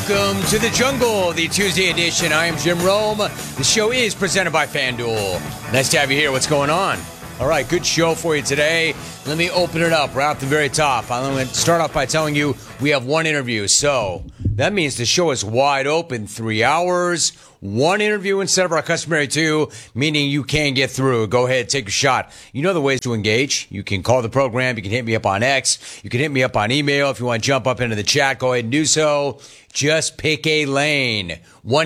Welcome to the Jungle, the Tuesday edition. I am Jim Rome. The show is presented by FanDuel. Nice to have you here. What's going on? All right, good show for you today. Let me open it up right at the very top. I'm going to start off by telling you we have one interview. So that means the show is wide open, 3 hours, one interview instead of our customary two, meaning you can get through. Go ahead, take a shot. You know the ways to engage. You can call the program. You can hit me up on X. You can hit me up on email. If you want to jump up into the chat, go ahead and do so. Just pick a lane.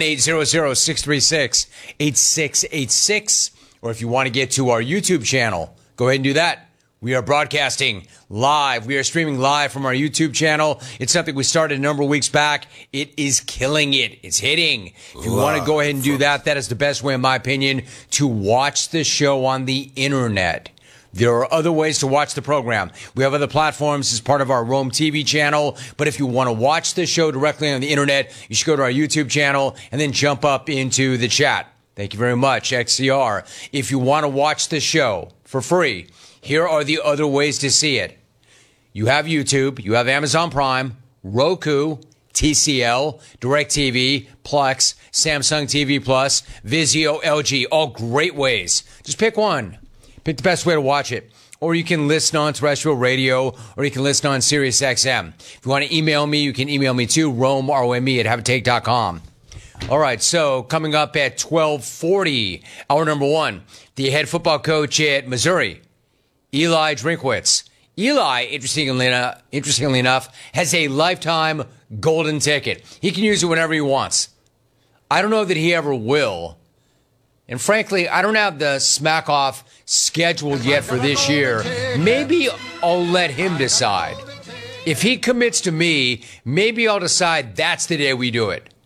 1-800-636-8686. Or if you want to get to our YouTube channel, go ahead and do that. We are broadcasting live. We are streaming live from our YouTube channel. It's something we started a number of weeks back. It is killing it. It's hitting. If you want to go ahead and do that, that is the best way, in my opinion, to watch the show on the internet. There are other ways to watch the program. We have other platforms as part of our Rome TV channel. But if you want to watch the show directly on the internet, you should go to our YouTube channel and then jump up into the chat. Thank you very much, XCR. If you want to watch the show for free, here are the other ways to see it. You have YouTube, you have Amazon Prime, Roku, TCL, DirecTV, Plex, Samsung TV Plus, Vizio, LG, all great ways. Just pick one. Pick the best way to watch it. Or you can listen on terrestrial radio, or you can listen on Sirius XM. If you want to email me, you can email me too, RomeROME@haveatake.com. All right, so coming up at 12:40, hour number one, the head football coach at Missouri, Eli Drinkwitz. Eli, interestingly enough, has a lifetime golden ticket. He can use it whenever he wants. I don't know that he ever will. And frankly, I don't have the smack off scheduled yet for this year. Maybe I'll let him decide. If he commits to me, maybe I'll decide that's the day we do it.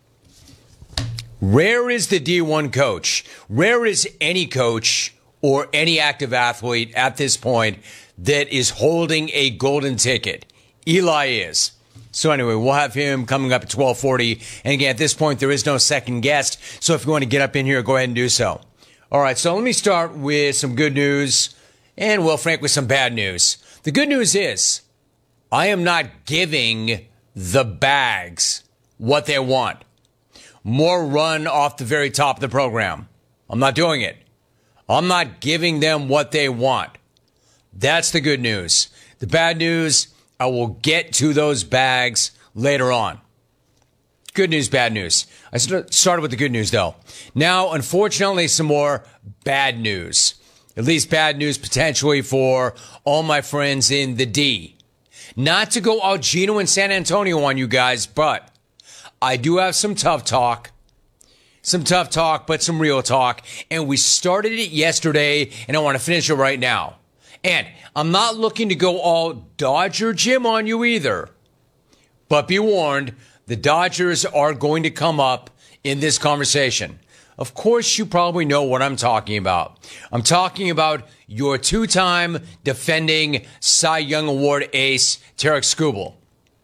Rare is the D1 coach. Rare is any coach or any active athlete at this point that is holding a golden ticket. Eli is. So anyway, we'll have him coming up at 12:40. And again, at this point, there is no second guest. So if you want to get up in here, go ahead and do so. All right, so let me start with some good news and, well, frankly, some bad news. The good news is I am not giving the Bags what they want. More run off the very top of the program. I'm not doing it. I'm not giving them what they want. That's the good news. The bad news, I will get to those Bags later on. Good news, bad news. I started with the good news, though. Now, unfortunately, some more bad news. At least bad news potentially for all my friends in the D. Not to go out Gino and San Antonio on you guys, but I do have some tough talk. Some tough talk, but some real talk. And we started it yesterday, and I want to finish it right now. And I'm not looking to go all Dodger Jim on you either. But be warned, the Dodgers are going to come up in this conversation. Of course, you probably know what I'm talking about. I'm talking about your two-time defending Cy Young Award ace, Tarik Skubal.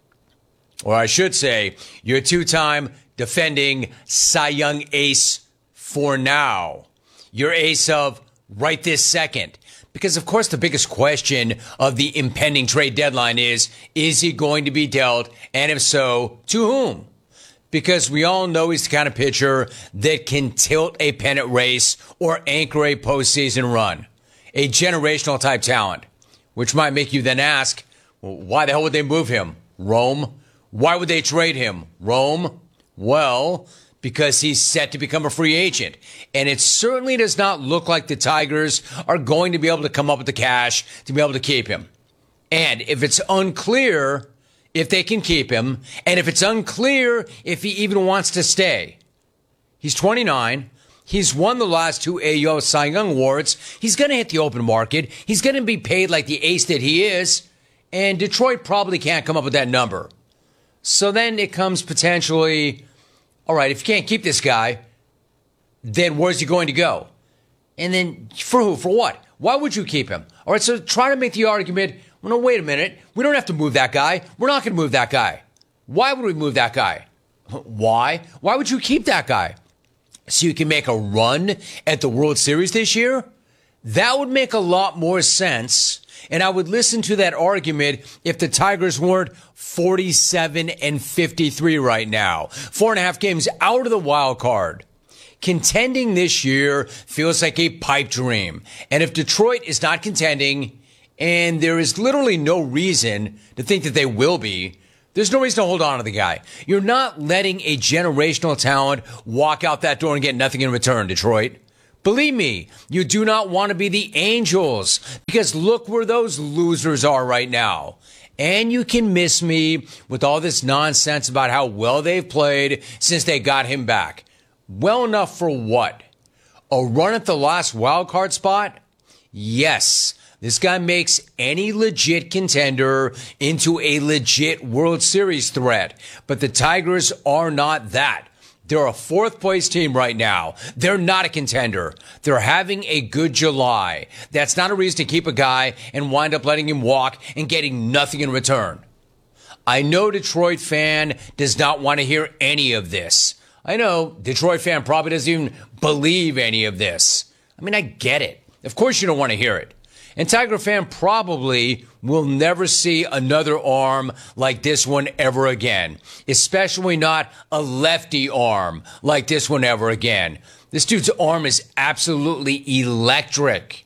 Or I should say, your two-time defending Cy Young ace for now. Your ace of right this second. Because, of course, the biggest question of the impending trade deadline is he going to be dealt? And if so, to whom? Because we all know he's the kind of pitcher that can tilt a pennant race or anchor a postseason run. A generational type talent. Which might make you then ask, well, why the hell would they move him? Rome? Why would they trade him? Rome? Well, because he's set to become a free agent. And it certainly does not look like the Tigers are going to be able to come up with the cash to be able to keep him. And if it's unclear if they can keep him, and if it's unclear if he even wants to stay, he's 29. He's won the last two AL Cy Young Awards. He's going to hit the open market. He's going to be paid like the ace that he is. And Detroit probably can't come up with that number. So then it comes potentially, all right, if you can't keep this guy, then where's he going to go? And then for who? For what? Why would you keep him? All right, so try to make the argument, well, no, wait a minute. We don't have to move that guy. We're not going to move that guy. Why would we move that guy? Why? Why would you keep that guy? So you can make a run at the World Series this year? That would make a lot more sense. And I would listen to that argument if the Tigers weren't 47-53 right now. 4.5 games out of the wild card. Contending this year feels like a pipe dream. And if Detroit is not contending, and there is literally no reason to think that they will be, there's no reason to hold on to the guy. You're not letting a generational talent walk out that door and get nothing in return, Detroit. Believe me, you do not want to be the Angels, because look where those losers are right now. And you can miss me with all this nonsense about how well they've played since they got him back. Well enough for what? A run at the last wild card spot? Yes. This guy makes any legit contender into a legit World Series threat. But the Tigers are not that. They're a fourth place team right now. They're not a contender. They're having a good July. That's not a reason to keep a guy and wind up letting him walk and getting nothing in return. I know Detroit fan does not want to hear any of this. I know Detroit fan probably doesn't even believe any of this. I mean, I get it. Of course you don't want to hear it. And Tiger fan probably will never see another arm like this one ever again, especially not a lefty arm like this one ever again. This dude's arm is absolutely electric.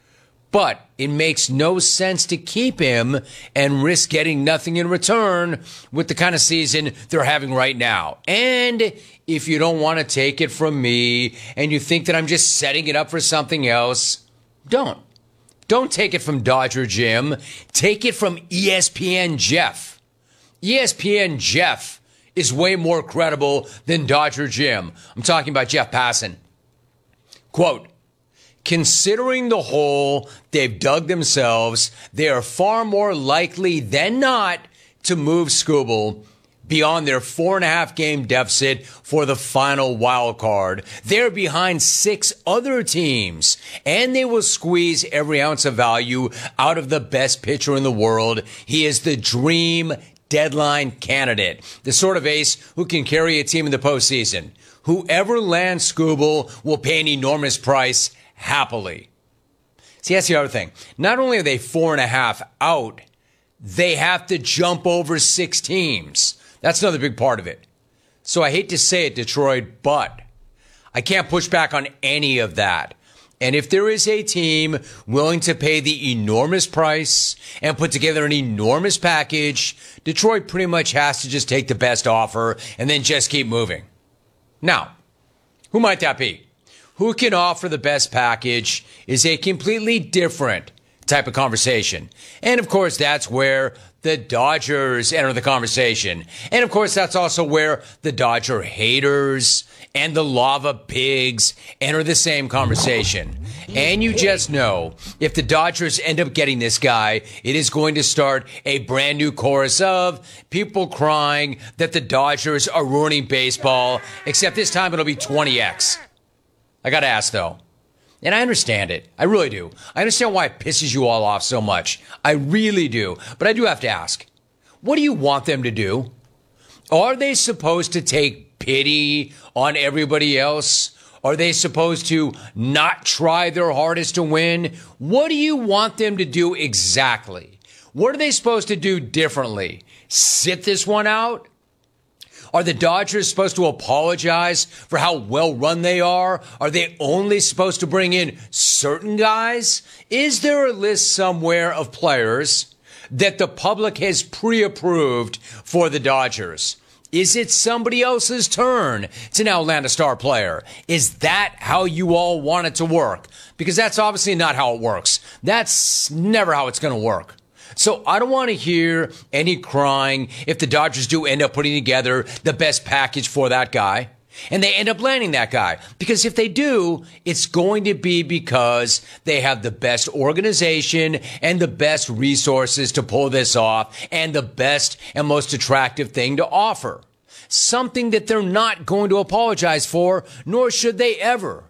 But it makes no sense to keep him and risk getting nothing in return with the kind of season they're having right now. And if you don't want to take it from me and you think that I'm just setting it up for something else, don't. Don't take it from Dodger Jim. Take it from ESPN Jeff. ESPN Jeff is way more credible than Dodger Jim. I'm talking about Jeff Passan. Quote, considering the hole they've dug themselves, they are far more likely than not to move Skubal beyond their 4.5 game deficit for the final wild card. They're behind 6 other teams, and they will squeeze every ounce of value out of the best pitcher in the world. He is the dream deadline candidate, the sort of ace who can carry a team in the postseason. Whoever lands Skubal will pay an enormous price happily. See, that's the other thing. Not only are they 4.5 out, they have to jump over 6 teams. That's another big part of it. So I hate to say it, Detroit, but I can't push back on any of that. And if there is a team willing to pay the enormous price and put together an enormous package, Detroit pretty much has to just take the best offer and then just keep moving. Now, who might that be? Who can offer the best package is a completely different type of conversation. And of course, that's where the Dodgers enter the conversation. And of course, that's also where the Dodger haters and the lava pigs enter the same conversation. And you just know, if the Dodgers end up getting this guy, it is going to start a brand new chorus of people crying that the Dodgers are ruining baseball, except this time it'll be 20x. I gotta ask though, and I understand it. I really do. I understand why it pisses you all off so much. I really do. But I do have to ask, what do you want them to do? Are they supposed to take pity on everybody else? Are they supposed to not try their hardest to win? What do you want them to do exactly? What are they supposed to do differently? Sit this one out? Are the Dodgers supposed to apologize for how well run they are? Are they only supposed to bring in certain guys? Is there a list somewhere of players that the public has pre-approved for the Dodgers? Is it somebody else's turn to now land a star player? Is that how you all want it to work? Because that's obviously not how it works. That's never how it's going to work. So I don't want to hear any crying if the Dodgers do end up putting together the best package for that guy and they end up landing that guy. Because if they do, it's going to be because they have the best organization and the best resources to pull this off and the best and most attractive thing to offer. Something that they're not going to apologize for, nor should they ever.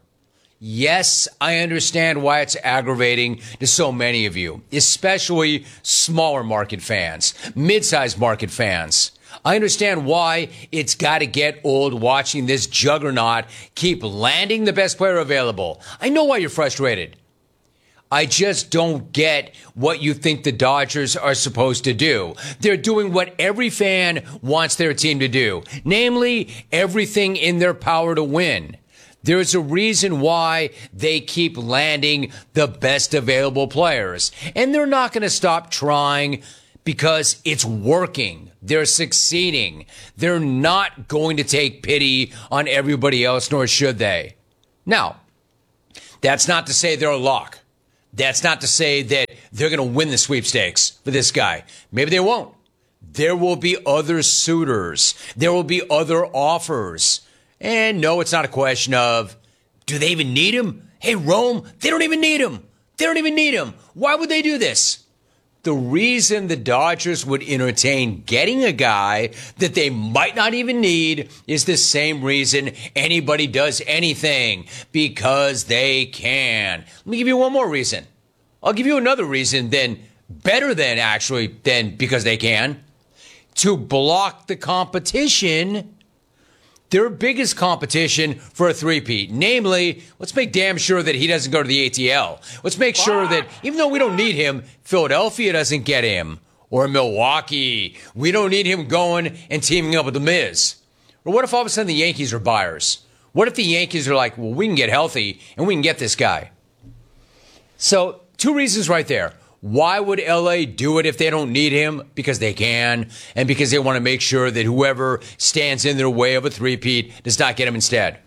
Yes, I understand why it's aggravating to so many of you, especially smaller market fans, mid-sized market fans. I understand why it's got to get old watching this juggernaut keep landing the best player available. I know why you're frustrated. I just don't get what you think the Dodgers are supposed to do. They're doing what every fan wants their team to do, namely everything in their power to win. There's a reason why they keep landing the best available players, and they're not going to stop trying because it's working. They're succeeding. They're not going to take pity on everybody else, nor should they. Now, that's not to say they're a lock. That's not to say that they're going to win the sweepstakes for this guy. Maybe they won't. There will be other suitors. There will be other offers. And no, it's not a question of, do they even need him? Hey, Rome, they don't even need him. They don't even need him. Why would they do this? The reason the Dodgers would entertain getting a guy that they might not even need is the same reason anybody does anything, because they can. Let me give you one more reason. I'll give you another reason, better than because they can. To block the competition, their biggest competition for a three-peat. Namely, let's make damn sure that he doesn't go to the ATL. Let's make sure that even though we don't need him, Philadelphia doesn't get him. Or Milwaukee. We don't need him going and teaming up with The Miz. Or what if all of a sudden the Yankees are buyers? What if the Yankees are like, well, we can get healthy and we can get this guy? So, two reasons right there. Why would LA do it if they don't need him? Because they can, and because they want to make sure that whoever stands in their way of a three-peat does not get him instead.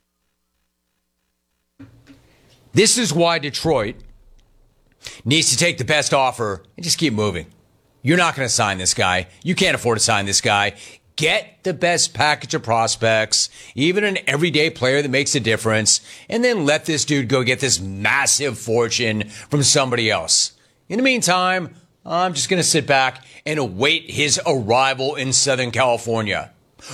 This is why Detroit needs to take the best offer and just keep moving. You're not going to sign this guy. You can't afford to sign this guy. Get the best package of prospects, even an everyday player that makes a difference, and then let this dude go get this massive fortune from somebody else. In the meantime, I'm just going to sit back and await his arrival in Southern California.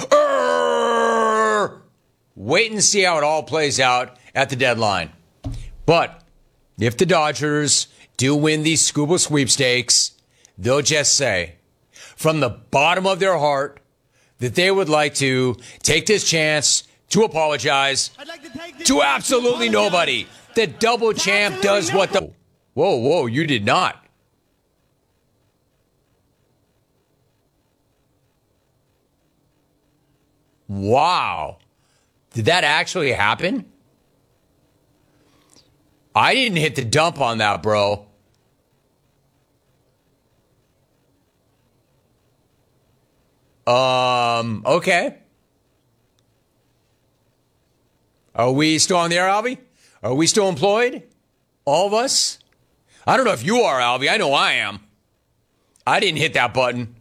Wait and see how it all plays out at the deadline. But if the Dodgers do win these Scuba sweepstakes, they'll just say, from the bottom of their heart, that they would like to take this chance to apologize to absolutely nobody. The double champ does what the... Whoa, you did not. Wow. Did that actually happen? I didn't hit the dump on that, bro. Okay. Are we still on the air, Albie? Are we still employed? All of us? I don't know if you are, Albie. I know I am. I didn't hit that button.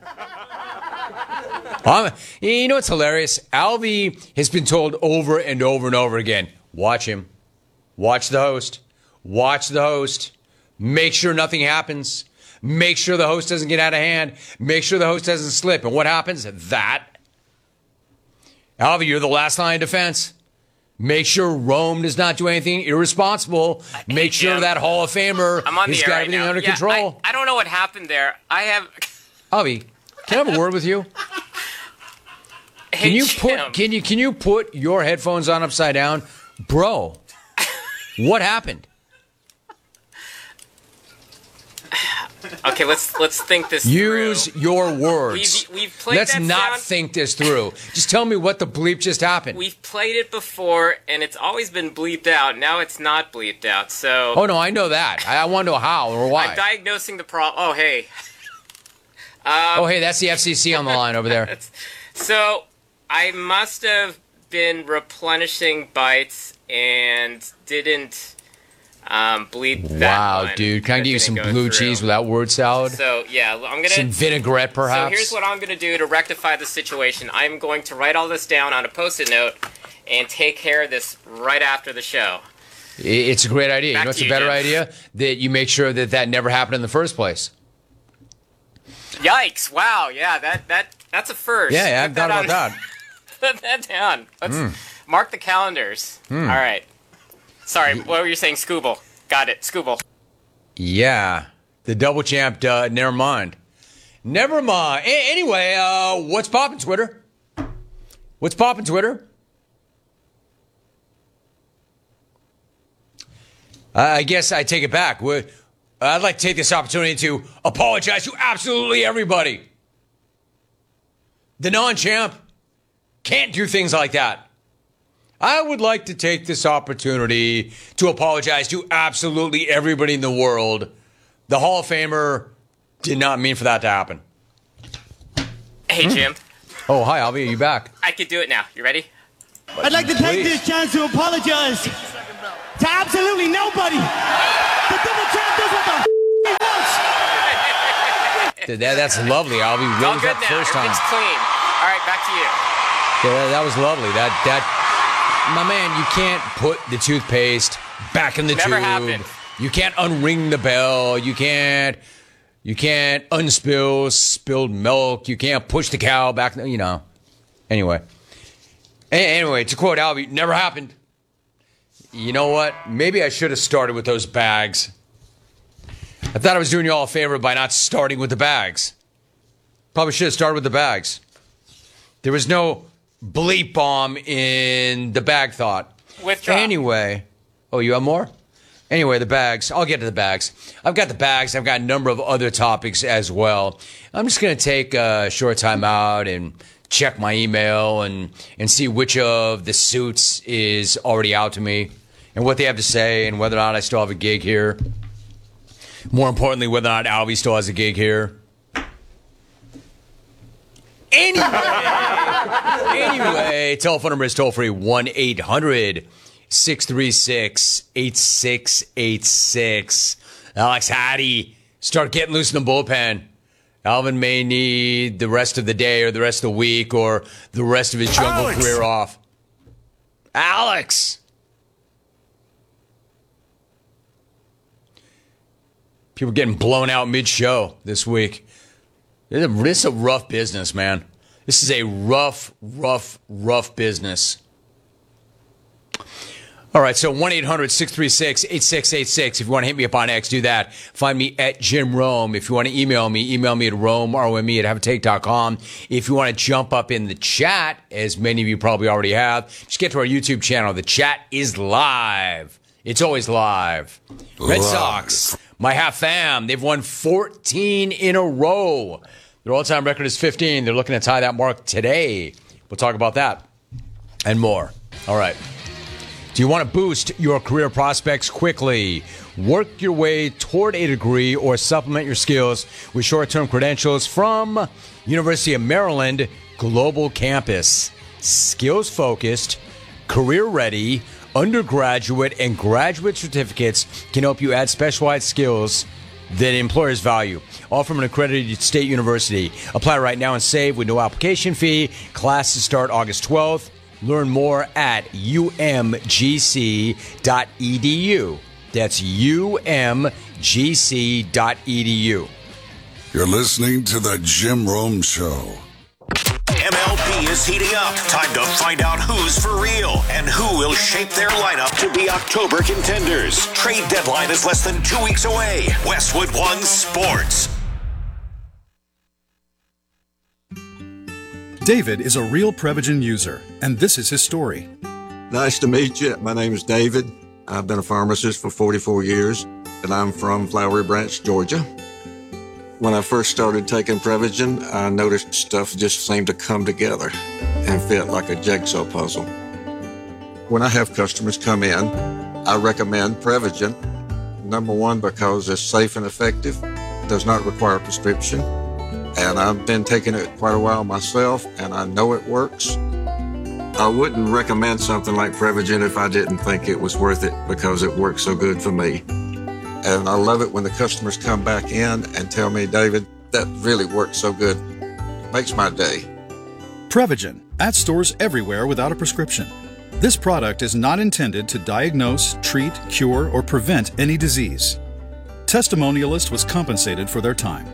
You know what's hilarious? Albie has been told over and over and over again, watch him. Watch the host. Watch the host. Make sure nothing happens. Make sure the host doesn't get out of hand. Make sure the host doesn't slip. And what happens? That. Albie, you're the last line of defense. Make sure Rome does not do anything irresponsible. Make sure that Hall of Famer has got everything under control. I don't know what happened there. Albie, can I have a word with you? Can you put your headphones on upside down? Bro, what happened? Okay, let's think this Use through. your words. We've played Let's that not sound. think this through. Just tell me what the bleep just happened. We've played it before, and it's always been bleeped out. Now it's not bleeped out, so... Oh, no, I know that. I want to know how or why. I'm diagnosing the problem. Oh, hey. Hey, that's the FCC on the line over there. So, I must have been replenishing bytes and didn't bleep that Wow, one. dude. Can I That get you didn't some go blue through. cheese without word salad? So, yeah, I'm going to... Some vinaigrette, perhaps? So here's what I'm going to do to rectify the situation. I'm going to write all this down on a Post-it note and take care of this right after the show. It's a great idea. Back You know what's to a you, better Jim. idea? That you make sure that never happened in the first place. Yikes! Wow, yeah, that's a first. Yeah, I've thought about that. Put that down. Let's mark the calendars. All right. Sorry, what were you saying? Scooble. Got it. Scooble. Yeah. The double champ, never mind. Never mind. Anyway, what's poppin' Twitter? What's poppin' Twitter? I guess I take it back. I'd like to take this opportunity to apologize to absolutely everybody. The non-champ can't do things like that. I would like to take this opportunity to apologize to absolutely everybody in the world. The Hall of Famer did not mean for that to happen. Hey, Jim. Oh, hi, Albie. Are you back? I could do it now. You ready? I'd like to take this chance to apologize to absolutely nobody. The double champ does what the he wants. That's lovely, Albie. What All was good that now. first time? Everything's clean. All right, back to you. Yeah, that was lovely. My man, you can't put the toothpaste back in the Never tube. happened. You can't unring the bell. You can't unspill spilled milk. You can't push the cow back. Anyway, to quote Albie, never happened. You know what? Maybe I should have started with those bags. I thought I was doing you all a favor by not starting with the bags. Probably should have started with the bags. There was no bleep bomb in the bag thought. Withdraw. Anyway. Oh, you have more? Anyway, the bags. I'll get to the bags. I've got the bags. I've got a number of other topics as well. I'm just going to take a short time out and check my email and see which of the suits is already out to me and what they have to say and whether or not I still have a gig here. More importantly, whether or not Albie still has a gig here. Anyway, telephone number is toll-free 1-800-636-8686. Alex Hattie, start getting loose in the bullpen. Alvin may need the rest of the day or the rest of the week or the rest of his jungle career off. Alex! People getting blown out mid-show this week. This is a rough business, man. This is a rough business. All right, so 1-800-636-8686. If you want to hit me up on X, do that. Find me at Jim Rome. If you want to email me at Rome, R-O-M-E, at haveatake.com. If you want to jump up in the chat, as many of you probably already have, just get to our YouTube channel. The chat is live. It's always live. Red Sox, my half fam, they've won 14 in a row. Their all-time record is 15. They're looking to tie that mark today. We'll talk about that and more. All right. Do you want to boost your career prospects quickly? Work your way toward a degree or supplement your skills with short-term credentials from University of Maryland Global Campus. Skills-focused, career-ready, undergraduate and graduate certificates can help you add specialized skills that employers value. All from an accredited state university. Apply right now and save with no application fee. Classes start August 12th. Learn more at umgc.edu. That's umgc.edu. You're listening to The Jim Rome Show. MLB is heating up. Time to find out who's for real and who will shape their lineup to be October contenders. Trade deadline is less than 2 weeks away. Westwood One Sports. David is a real Prevagen user, and this is his story. Nice to meet you. My name is David. I've been a pharmacist for 44 years, and I'm from Flowery Branch, Georgia. When I first started taking Prevagen, I noticed stuff just seemed to come together and fit like a jigsaw puzzle. When I have customers come in, I recommend Prevagen. Number one, because it's safe and effective, does not require a prescription. And I've been taking it quite a while myself, and I know it works. I wouldn't recommend something like Prevagen if I didn't think it was worth it because it works so good for me. And I love it when the customers come back in and tell me, David, that really works so good. Makes my day. Prevagen, at stores everywhere without a prescription. This product is not intended to diagnose, treat, cure, or prevent any disease. Testimonialist was compensated for their time.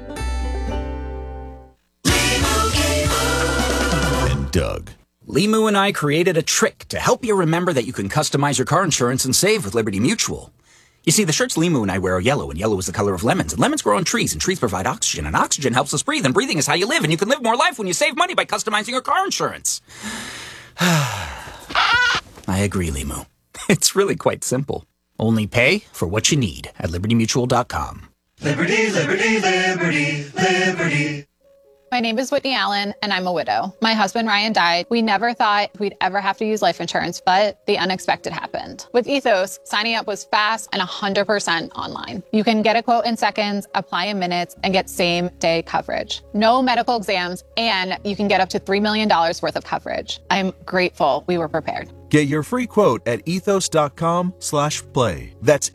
And Doug. Limu and I created a trick to help you remember that you can customize your car insurance and save with Liberty Mutual. You see, the shirts Limu and I wear are yellow, and yellow is the color of lemons. And lemons grow on trees, and trees provide oxygen. And oxygen helps us breathe, and breathing is how you live. And you can live more life when you save money by customizing your car insurance. I agree, Limu. It's really quite simple. Only pay for what you need at LibertyMutual.com. Liberty, liberty, liberty, liberty. My name is Whitney Allen, and I'm a widow. My husband, Ryan, died. We never thought we'd ever have to use life insurance, but the unexpected happened. With Ethos, signing up was fast and 100% online. You can get a quote in seconds, apply in minutes, and get same-day coverage. No medical exams, and you can get up to $3 million worth of coverage. I'm grateful we were prepared. Get your free quote at ethos.com/play. That's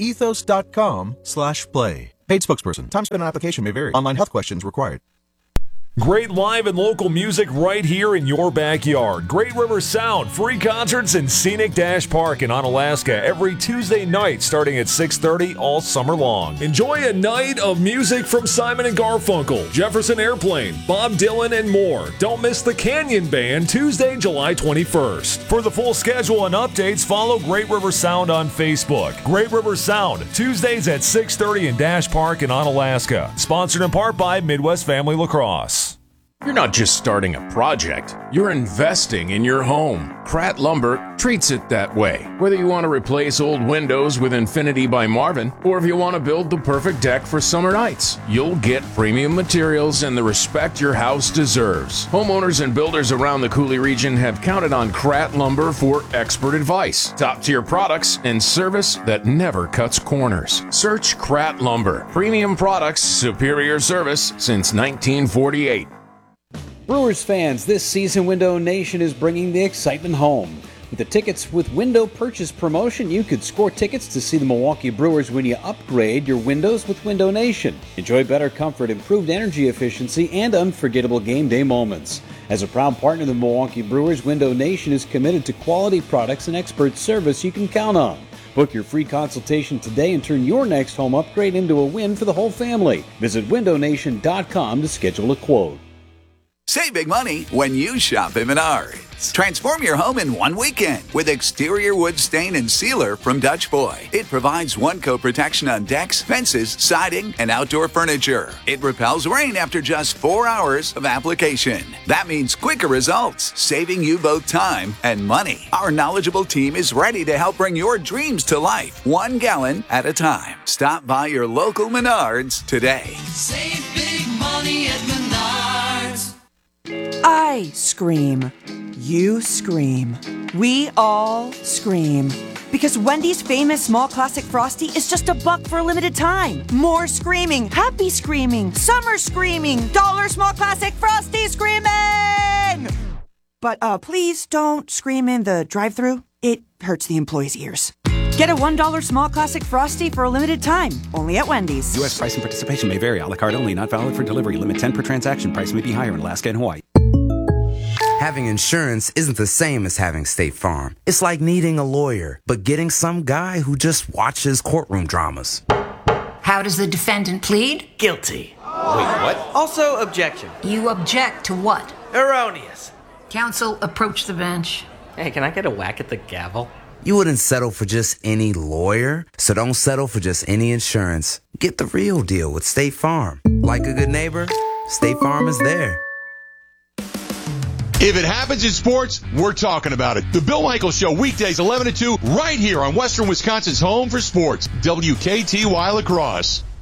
ethos.com/play. Paid spokesperson. Time spent on application may vary. Online health questions required. Great live and local music right here in your backyard. Great River Sound, free concerts in Scenic Dash Park in Onalaska every Tuesday night starting at 6:30 all summer long. Enjoy a night of music from Simon & Garfunkel, Jefferson Airplane, Bob Dylan, and more. Don't miss the Canyon Band Tuesday, July 21st. For the full schedule and updates, follow Great River Sound on Facebook. Great River Sound, Tuesdays at 6:30 in Dash Park in Onalaska. Sponsored in part by Midwest Family Lacrosse. You're not just starting a project, you're investing in your home. Pratt Lumber treats it that way. Whether you want to replace old windows with Infinity by Marvin, or if you want to build the perfect deck for summer nights, you'll get premium materials and the respect your house deserves. Homeowners and builders around the Cooley region have counted on Pratt Lumber for expert advice, top-tier products, and service that never cuts corners. Search Pratt Lumber. Premium products, superior service since 1948. Brewers fans, this season Window Nation is bringing the excitement home. With the Tickets with Window purchase promotion, you could score tickets to see the Milwaukee Brewers when you upgrade your windows with Window Nation. Enjoy better comfort, improved energy efficiency, and unforgettable game day moments. As a proud partner of the Milwaukee Brewers, Window Nation is committed to quality products and expert service you can count on. Book your free consultation today and turn your next home upgrade into a win for the whole family. Visit windownation.com to schedule a quote. Save big money when you shop at Menards. Transform your home in one weekend with exterior wood stain and sealer from Dutch Boy. It provides one-coat protection on decks, fences, siding, and outdoor furniture. It repels rain after just 4 hours of application. That means quicker results, saving you both time and money. Our knowledgeable team is ready to help bring your dreams to life, 1 gallon at a time. Stop by your local Menards today. Save big money at Menards. I scream. You scream. We all scream. Because Wendy's famous small classic Frosty is just $1 for a limited time. More screaming, happy screaming, summer screaming, dollar small classic Frosty screaming! But please don't scream in the drive-thru. It hurts the employees' ears. Get a $1 small classic Frosty for a limited time, only at Wendy's. U.S. price and participation may vary. A la carte only, not valid for delivery. Limit 10 per transaction. Price may be higher in Alaska and Hawaii. Having insurance isn't the same as having State Farm. It's like needing a lawyer, but getting some guy who just watches courtroom dramas. How does the defendant plead? Guilty. Wait, what? Also, objection. You object to what? Erroneous. Counsel, approach the bench. Hey, can I get a whack at the gavel? You wouldn't settle for just any lawyer, so don't settle for just any insurance. Get the real deal with State Farm. Like a good neighbor, State Farm is there. If it happens in sports, we're talking about it. The Bill Michaels Show, weekdays 11 to 2, right here on Western Wisconsin's home for sports, WKTY La Crosse.